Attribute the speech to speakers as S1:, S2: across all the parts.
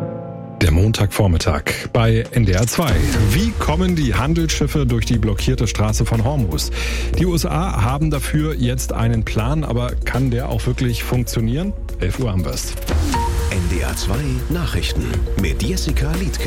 S1: Der Montagvormittag bei NDR 2. Wie kommen die Handelsschiffe durch die blockierte Straße von Hormuz? Die USA haben dafür jetzt einen Plan, aber kann der auch wirklich funktionieren? 11 Uhr haben wir es.
S2: NDR 2 Nachrichten mit Jessica Liedtke.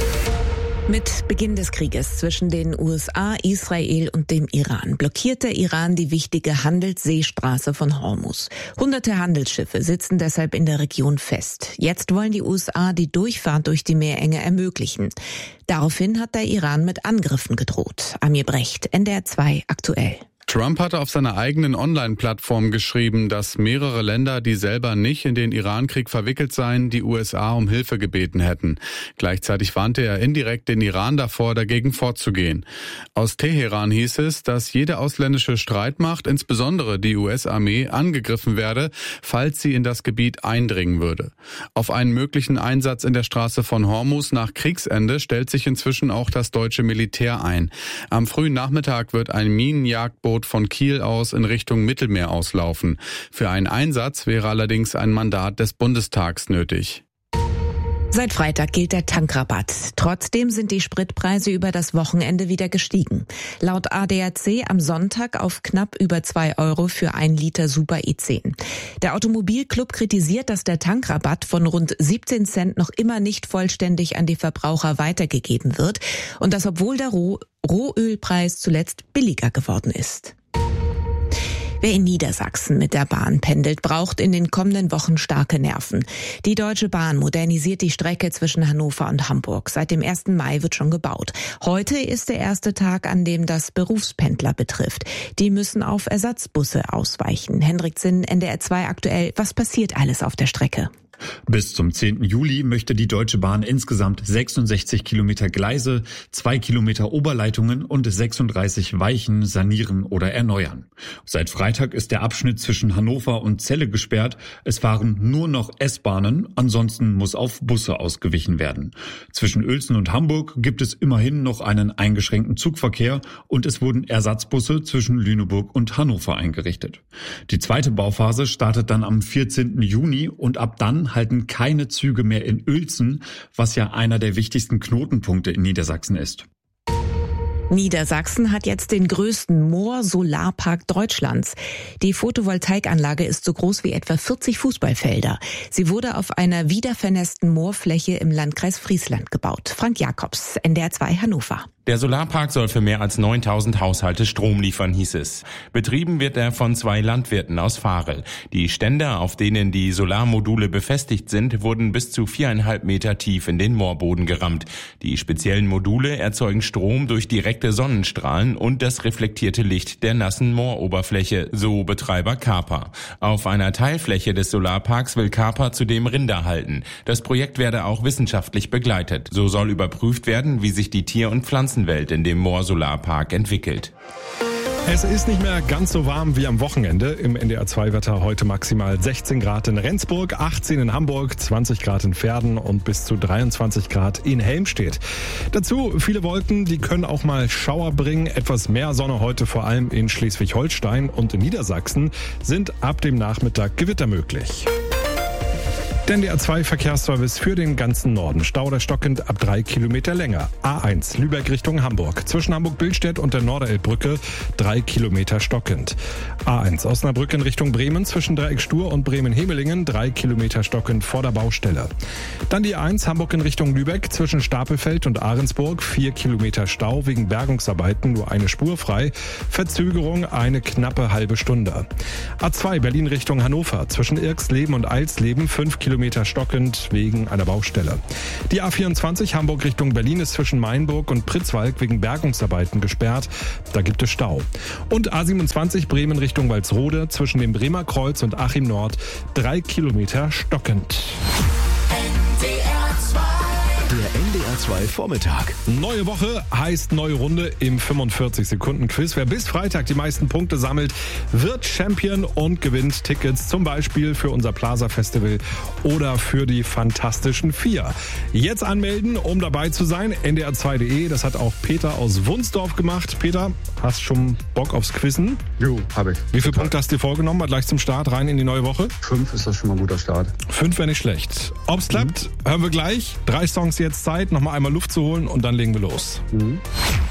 S3: Mit Beginn des Krieges zwischen den USA, Israel und dem Iran blockiert der Iran die wichtige Handelsseestraße von Hormuz. Hunderte Handelsschiffe sitzen deshalb in der Region fest. Jetzt wollen die USA die Durchfahrt durch die Meerenge ermöglichen. Daraufhin hat der Iran mit Angriffen gedroht. Amir Brecht, NDR 2 aktuell.
S4: Trump hatte auf seiner eigenen Online-Plattform geschrieben, dass mehrere Länder, die selber nicht in den Irankrieg verwickelt seien, die USA um Hilfe gebeten hätten. Gleichzeitig warnte er indirekt den Iran davor, dagegen vorzugehen. Aus Teheran hieß es, dass jede ausländische Streitmacht, insbesondere die US-Armee, angegriffen werde, falls sie in das Gebiet eindringen würde. Auf einen möglichen Einsatz in der Straße von Hormuz nach Kriegsende stellt sich inzwischen auch das deutsche Militär ein. Am frühen Nachmittag wird ein Minenjagdboot von Kiel aus in Richtung Mittelmeer auslaufen. Für einen Einsatz wäre allerdings ein Mandat des Bundestags nötig.
S3: Seit Freitag gilt der Tankrabatt. Trotzdem sind die Spritpreise über das Wochenende wieder gestiegen. Laut ADAC am Sonntag auf knapp über 2 Euro für 1 Liter Super E10. Der Automobilclub kritisiert, dass der Tankrabatt von rund 17 Cent noch immer nicht vollständig an die Verbraucher weitergegeben wird und dass obwohl der Rohölpreis zuletzt billiger geworden ist. Wer in Niedersachsen mit der Bahn pendelt, braucht in den kommenden Wochen starke Nerven. Die Deutsche Bahn modernisiert die Strecke zwischen Hannover und Hamburg. Seit dem 1. Mai wird schon gebaut. Heute ist der erste Tag, an dem das Berufspendler betrifft. Die müssen auf Ersatzbusse ausweichen. Hendrik Zinn, NDR 2 aktuell. Was passiert alles auf der Strecke?
S5: Bis zum 10. Juli möchte die Deutsche Bahn insgesamt 66 Kilometer Gleise, 2 Kilometer Oberleitungen und 36 Weichen sanieren oder erneuern. Seit Freitag ist der Abschnitt zwischen Hannover und Celle gesperrt. Es fahren nur noch S-Bahnen, ansonsten muss auf Busse ausgewichen werden. Zwischen Uelzen und Hamburg gibt es immerhin noch einen eingeschränkten Zugverkehr und es wurden Ersatzbusse zwischen Lüneburg und Hannover eingerichtet. Die zweite Bauphase startet dann am 14. Juni und ab dann halten keine Züge mehr in Uelzen, was ja einer der wichtigsten Knotenpunkte in Niedersachsen ist.
S3: Niedersachsen hat jetzt den größten Moor-Solarpark Deutschlands. Die Photovoltaikanlage ist so groß wie etwa 40 Fußballfelder. Sie wurde auf einer wiedervernässten Moorfläche im Landkreis Friesland gebaut. Frank Jakobs, NDR 2 Hannover.
S6: Der Solarpark soll für mehr als 9.000 Haushalte Strom liefern, hieß es. Betrieben wird er von 2 Landwirten aus Varel. Die Ständer, auf denen die Solarmodule befestigt sind, wurden bis zu 4,5 Meter tief in den Moorboden gerammt. Die speziellen Module erzeugen Strom durch direkte Sonnenstrahlen und das reflektierte Licht der nassen Mooroberfläche, so Betreiber Kaper. Auf einer Teilfläche des Solarparks will Kaper zudem Rinder halten. Das Projekt werde auch wissenschaftlich begleitet. So soll überprüft werden, wie sich die Tier- und Pflanzenwelt in dem Moor-Solarpark entwickelt.
S1: Es ist nicht mehr ganz so warm wie am Wochenende. Im NDR 2 Wetter heute maximal 16 Grad in Rendsburg, 18 in Hamburg, 20 Grad in Verden und bis zu 23 Grad in Helmstedt. Dazu viele Wolken, die können auch mal Schauer bringen. Etwas mehr Sonne heute vor allem in Schleswig-Holstein und in Niedersachsen sind ab dem Nachmittag Gewitter möglich. Der NDR 2 Verkehrsservice für den ganzen Norden. Stau oder stockend ab 3 Kilometer länger. A1 Lübeck Richtung Hamburg. Zwischen Hamburg-Billstedt und der Norderelbbrücke 3 Kilometer stockend. A1 Osnabrück in Richtung Bremen zwischen Dreieck Stur und Bremen-Hemelingen 3 Kilometer stockend vor der Baustelle. Dann die A1 Hamburg in Richtung Lübeck zwischen Stapelfeld und Ahrensburg 4 Kilometer Stau wegen Bergungsarbeiten, nur eine Spur frei. Verzögerung eine knappe halbe Stunde. A2 Berlin Richtung Hannover zwischen Irxleben und Eilsleben 5 Kilometer stockend wegen einer Baustelle. Die A24 Hamburg Richtung Berlin ist zwischen Mainburg und Pritzwalk wegen Bergungsarbeiten gesperrt. Da gibt es Stau. Und A27 Bremen Richtung Walsrode zwischen dem Bremer Kreuz und Achim Nord 3 Kilometer stockend.
S2: Der NDR NDR 2 Vormittag.
S1: Neue Woche heißt neue Runde im 45-Sekunden-Quiz. Wer bis Freitag die meisten Punkte sammelt, wird Champion und gewinnt Tickets zum Beispiel für unser Plaza-Festival oder für die Fantastischen Vier. Jetzt anmelden, um dabei zu sein. ndr2.de, das hat auch Peter aus Wunsdorf gemacht. Peter, hast schon Bock aufs Quizzen?
S7: Jo, habe ich.
S1: Wie viele Punkte hast du dir vorgenommen? Mal gleich zum Start rein in die neue Woche?
S7: 5 ist das schon mal ein guter Start.
S1: 5 wäre nicht schlecht. Ob's klappt, hören wir gleich. 3 Songs jetzt Zeit, nochmal einmal Luft zu holen und dann legen wir los.